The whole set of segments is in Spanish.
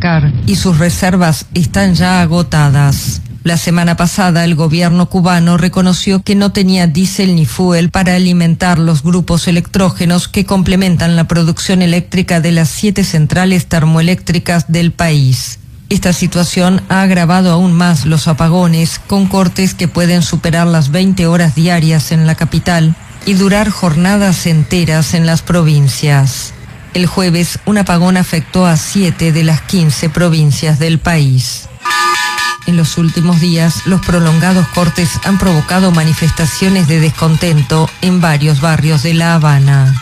sacar y sus reservas están ya agotadas. La semana pasada el gobierno cubano reconoció que no tenía diésel ni fuel para alimentar los grupos electrógenos que complementan la producción eléctrica de las 7 centrales termoeléctricas del país. Esta situación ha agravado aún más los apagones, con cortes que pueden superar las 20 horas diarias en la capital y durar jornadas enteras en las provincias. El jueves, un apagón afectó a 7 de las 15 provincias del país. En los últimos días, los prolongados cortes han provocado manifestaciones de descontento en varios barrios de La Habana.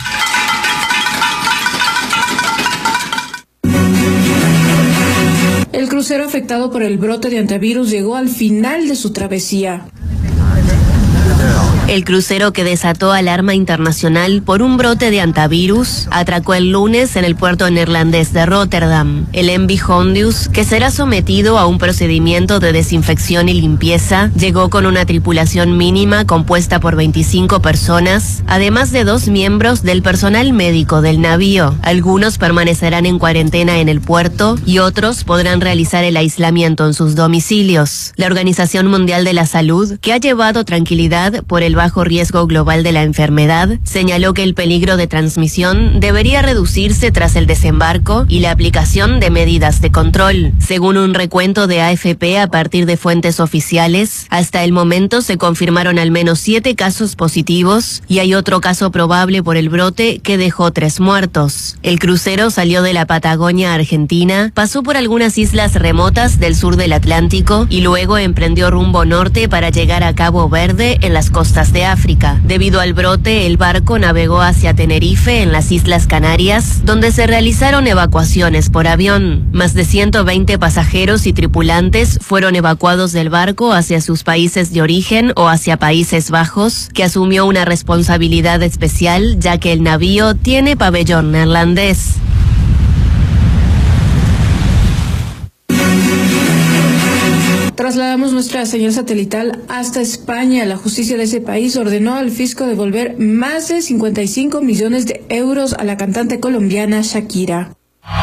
El crucero afectado por el brote de antivirus llegó al final de su travesía. El crucero que desató alarma internacional por un brote de antivirus atracó el lunes en el puerto neerlandés de Rotterdam. El MV Hondius, que será sometido a un procedimiento de desinfección y limpieza, llegó con una tripulación mínima compuesta por 25 personas, además de 2 miembros del personal médico del navío. Algunos permanecerán en cuarentena en el puerto y otros podrán realizar el aislamiento en sus domicilios. La Organización Mundial de la Salud, que ha llevado tranquilidad por el bajo riesgo global de la enfermedad, señaló que el peligro de transmisión debería reducirse tras el desembarco y la aplicación de medidas de control. Según un recuento de AFP a partir de fuentes oficiales, hasta el momento se confirmaron al menos 7 casos positivos y hay otro caso probable por el brote que dejó 3 muertos. El crucero salió de la Patagonia argentina, pasó por algunas islas remotas del sur del Atlántico y luego emprendió rumbo norte para llegar a Cabo Verde en las costas de África. Debido al brote, el barco navegó hacia Tenerife en las Islas Canarias, donde se realizaron evacuaciones por avión. Más de 120 pasajeros y tripulantes fueron evacuados del barco hacia sus países de origen o hacia Países Bajos, que asumió una responsabilidad especial ya que el navío tiene pabellón neerlandés. Trasladamos nuestra señal satelital hasta España. La justicia de ese país ordenó al fisco devolver más de 55 millones de euros a la cantante colombiana Shakira.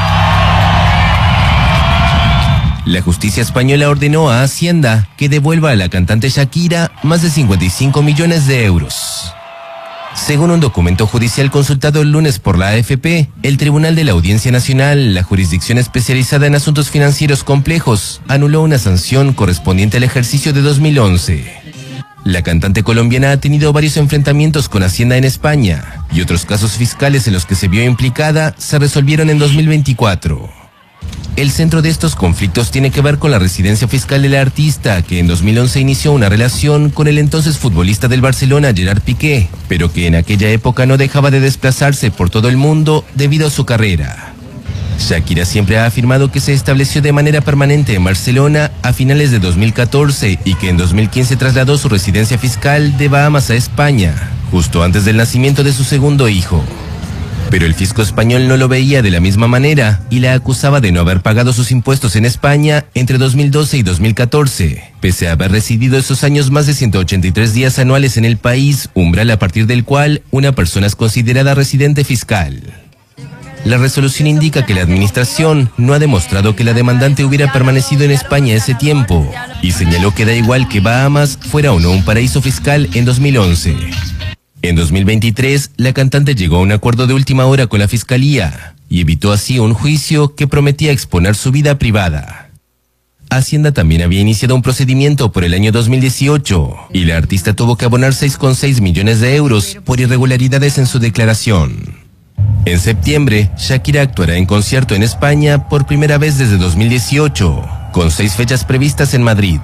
La justicia española ordenó a Hacienda que devuelva a la cantante Shakira más de 55 millones de euros. Según un documento judicial consultado el lunes por la AFP, el Tribunal de la Audiencia Nacional, la jurisdicción especializada en asuntos financieros complejos, anuló una sanción correspondiente al ejercicio de 2011. La cantante colombiana ha tenido varios enfrentamientos con Hacienda en España, y otros casos fiscales en los que se vio implicada se resolvieron en 2024. El centro de estos conflictos tiene que ver con la residencia fiscal de la artista, que en 2011 inició una relación con el entonces futbolista del Barcelona, Gerard Piqué, pero que en aquella época no dejaba de desplazarse por todo el mundo debido a su carrera. Shakira siempre ha afirmado que se estableció de manera permanente en Barcelona a finales de 2014 y que en 2015 trasladó su residencia fiscal de Bahamas a España, justo antes del nacimiento de su segundo hijo. Pero el fisco español no lo veía de la misma manera y la acusaba de no haber pagado sus impuestos en España entre 2012 y 2014, pese a haber residido esos años más de 183 días anuales en el país, umbral a partir del cual una persona es considerada residente fiscal. La resolución indica que la administración no ha demostrado que la demandante hubiera permanecido en España ese tiempo y señaló que da igual que Bahamas fuera o no un paraíso fiscal en 2011. En 2023, la cantante llegó a un acuerdo de última hora con la fiscalía y evitó así un juicio que prometía exponer su vida privada. Hacienda también había iniciado un procedimiento por el año 2018 y la artista tuvo que abonar 6,6 millones de euros por irregularidades en su declaración. En septiembre, Shakira actuará en concierto en España por primera vez desde 2018, con 6 fechas previstas en Madrid.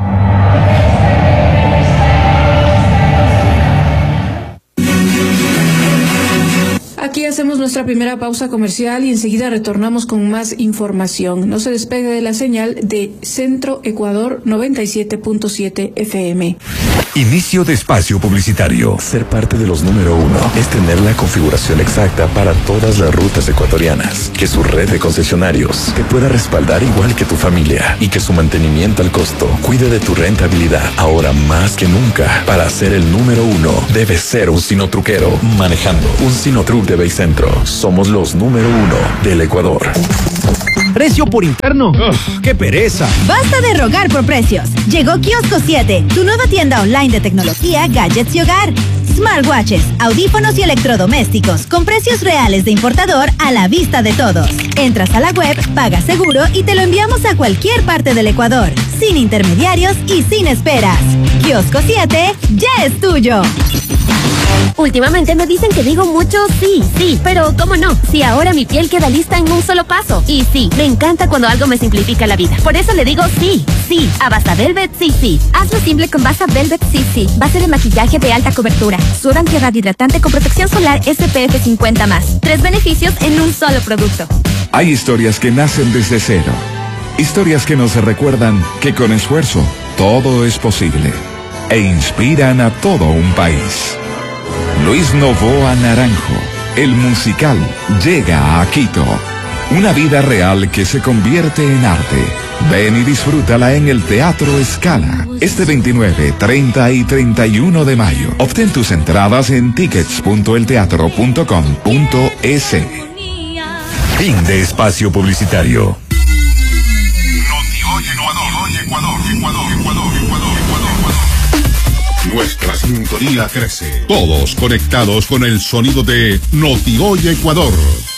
Aquí hacemos nuestra primera pausa comercial y enseguida retornamos con más información. No se despegue de la señal de Centro Ecuador 97.7 FM. Inicio de espacio publicitario. Ser parte de los número 1 es tener la configuración exacta para todas las rutas ecuatorianas. Que su red de concesionarios te pueda respaldar igual que tu familia y que su mantenimiento al costo cuide de tu rentabilidad. Ahora más que nunca, para ser el número 1, debes ser un sinotruquero manejando un Sinotruc de Baycentro. Somos los número 1 del Ecuador. Precio por interno. ¡Ugh, qué pereza! Basta de rogar por precios. Llegó Kiosco 7, tu nueva tienda online de tecnología, gadgets y hogar. Smartwatches, audífonos y electrodomésticos con precios reales de importador a la vista de todos. Entras a la web, pagas seguro y te lo enviamos a cualquier parte del Ecuador, sin intermediarios y sin esperas. Kiosco 7 ya es tuyo. Últimamente me dicen que digo mucho sí, pero ¿cómo no? Si ahora mi piel queda lista en un solo paso. Y sí, me encanta cuando algo me simplifica la vida. Por eso le digo sí, a Basa Velvet sí. Hazlo simple con Basa Velvet sí. Base de maquillaje de alta cobertura, suero antirradiante hidratante con protección solar SPF 50+. 3 beneficios en un solo producto. Hay historias que nacen desde cero. Historias que nos recuerdan que con esfuerzo todo es posible. E inspiran a todo un país. Luis Novoa Naranjo, el musical, llega a Quito. Una vida real que se convierte en arte. Ven y disfrútala en el Teatro Escala. Este 29, 30 y 31 de mayo. Obtén tus entradas en tickets.elteatro.com.es. Fin de espacio publicitario. Nuestra sintonía crece. Todos conectados con el sonido de Noti-Hoy Ecuador.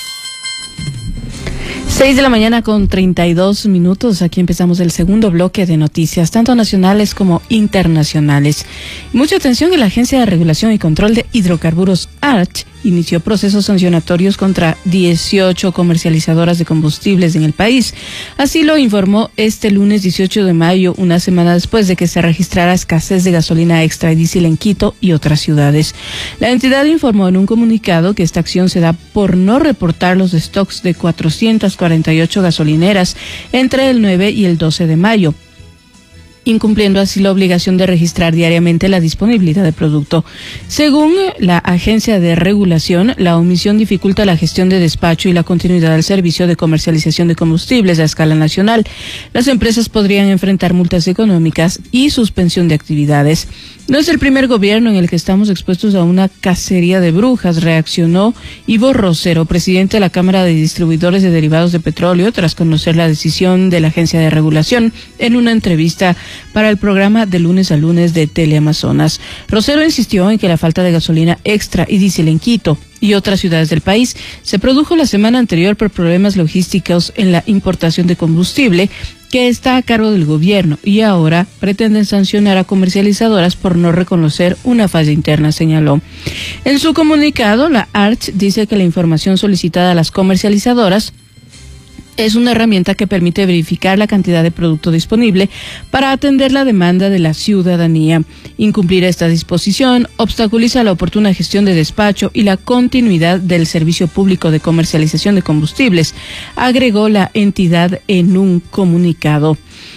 6:32 a.m. Aquí empezamos el segundo bloque de noticias, tanto nacionales como internacionales. Mucha atención, en la Agencia de Regulación y Control de Hidrocarburos, ARCH, inició procesos sancionatorios contra 18 comercializadoras de combustibles en el país. Así lo informó este lunes 18 de mayo, una semana después de que se registrara escasez de gasolina extra y diésel en Quito y otras ciudades. La entidad informó en un comunicado que esta acción se da por no reportar los stocks de 448 gasolineras entre el 9 y el 12 de mayo. Incumpliendo así la obligación de registrar diariamente la disponibilidad de producto. Según la agencia de regulación, la omisión dificulta la gestión de despacho y la continuidad del servicio de comercialización de combustibles a escala nacional. Las empresas podrían enfrentar multas económicas y suspensión de actividades. No es el primer gobierno en el que estamos expuestos a una cacería de brujas, reaccionó Ivo Rosero, presidente de la Cámara de Distribuidores de Derivados de Petróleo, tras conocer la decisión de la agencia de regulación en una entrevista para el programa De Lunes a Lunes de Teleamazonas. Rosero insistió en que la falta de gasolina extra y diésel en Quito y otras ciudades del país se produjo la semana anterior por problemas logísticos en la importación de combustible, que está a cargo del gobierno, y ahora pretenden sancionar a comercializadoras por no reconocer una falla interna, señaló. En su comunicado, la ARCH dice que la información solicitada a las comercializadoras es una herramienta que permite verificar la cantidad de producto disponible para atender la demanda de la ciudadanía. Incumplir esta disposición obstaculiza la oportuna gestión de despacho y la continuidad del servicio público de comercialización de combustibles, agregó la entidad en un comunicado.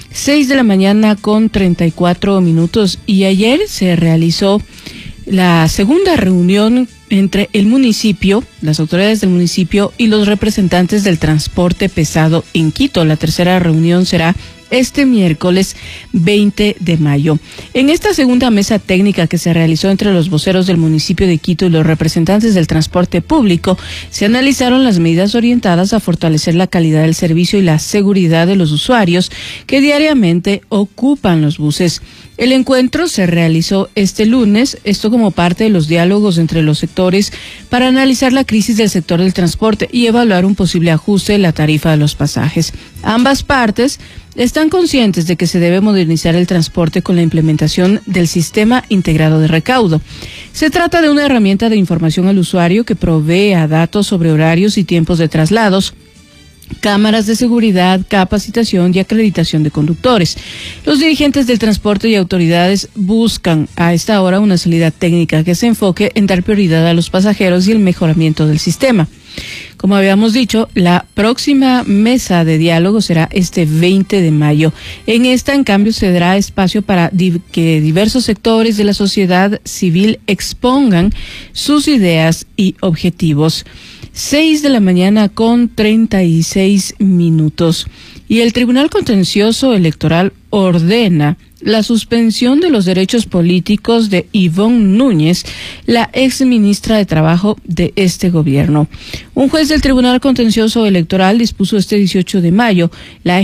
6:34 a.m. y ayer se realizó la segunda reunión entre el municipio, las autoridades del municipio y los representantes del transporte pesado en Quito. La tercera reunión será este miércoles 20 de mayo. En esta segunda mesa técnica que se realizó entre los voceros del municipio de Quito y los representantes del transporte público, se analizaron las medidas orientadas a fortalecer la calidad del servicio y la seguridad de los usuarios que diariamente ocupan los buses. El encuentro se realizó este lunes, esto como parte de los diálogos entre los sectores para analizar la crisis del sector del transporte y evaluar un posible ajuste de la tarifa de los pasajes. Ambas partes están conscientes de que se debe modernizar el transporte con la implementación del sistema integrado de recaudo. Se trata de una herramienta de información al usuario que provea datos sobre horarios y tiempos de traslados, cámaras de seguridad, capacitación y acreditación de conductores. Los dirigentes del transporte y autoridades buscan a esta hora una salida técnica que se enfoque en dar prioridad a los pasajeros y el mejoramiento del sistema. Como habíamos dicho, la próxima mesa de diálogo será este 20 de mayo. En esta, en cambio, se dará espacio para que diversos sectores de la sociedad civil expongan sus ideas y objetivos. 6:36 a.m. Y el Tribunal Contencioso Electoral ordena la suspensión de los derechos políticos de Ivonne Núñez, la ex ministra de Trabajo de este gobierno. Un juez del Tribunal Contencioso Electoral dispuso este 18 de mayo la